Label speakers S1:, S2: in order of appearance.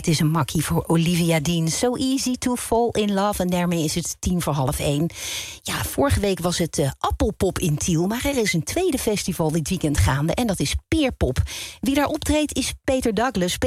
S1: dit is een makkie voor Olivia Dean. So easy to fall in love. En daarmee is het 1:10. Ja, vorige week was het Appelpop in Tiel. Maar er is een tweede festival dit weekend gaande. En dat is Peerpop. Wie daar optreedt is Peter Douglas.